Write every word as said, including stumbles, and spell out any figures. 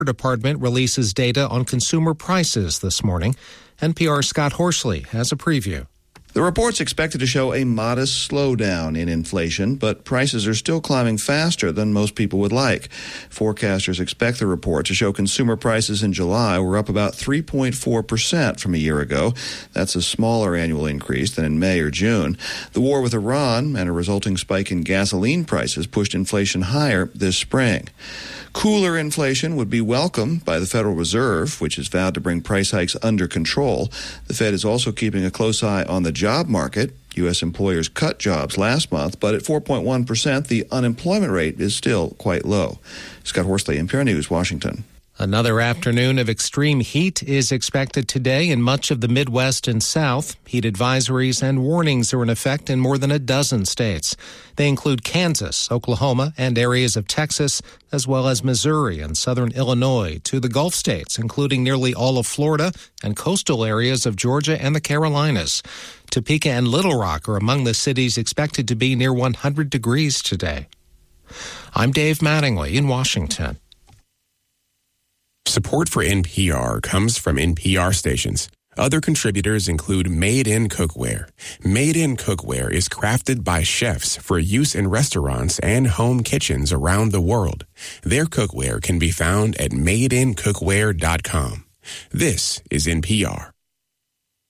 Department releases data on consumer prices this morning. N P R's Scott Horsley has a preview. The report's expected to show a modest slowdown in inflation, but prices are still climbing faster than most people would like. Forecasters expect the report to show consumer prices in July were up about three point four percent from a year ago. That's a smaller annual increase than in May or June. The war with Iran and a resulting spike in gasoline prices pushed inflation higher this spring. Cooler inflation would be welcomed by the Federal Reserve, which has vowed to bring price hikes under control. The Fed is also keeping a close eye on the job market. U S employers cut jobs last month, but at four point one percent, the unemployment rate is still quite low. Scott Horsley, N P R News, Washington. Another afternoon of extreme heat is expected today in much of the Midwest and South. Heat advisories and warnings are in effect in more than a dozen states. They include Kansas, Oklahoma, and areas of Texas, as well as Missouri and southern Illinois, to the Gulf states, including nearly all of Florida and coastal areas of Georgia and the Carolinas. Topeka and Little Rock are among the cities expected to be near one hundred degrees today. I'm Dave Mattingly in Washington. Support for N P R comes from N P R stations. Other contributors include Made in Cookware. Made in Cookware is crafted by chefs for use in restaurants and home kitchens around the world. Their cookware can be found at made in cookware dot com. This is N P R.